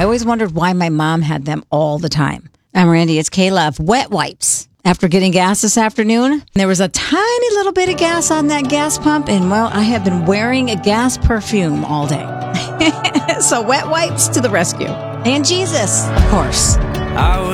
I always wondered why my mom had them all the time. I'm Randy. It's Kayla. Wet wipes. After getting gas this afternoon, there was a tiny little bit of gas on that gas pump, and well, I have been wearing a gas perfume all day. So wet wipes to the rescue. And Jesus, of course.